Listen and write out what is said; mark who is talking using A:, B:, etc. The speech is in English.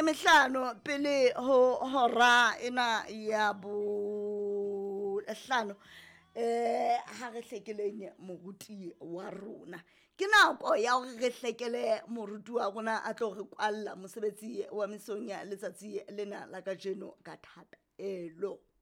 A: mehlano pele ho hora ena ya bo hlano ha re hlekeleng moruti wa rona ke nako ya hore re hlekele moruti wa rona a tlo re kwalla mosebetsi wa mesong ya letsatsi lena la kajeno ka thapelo.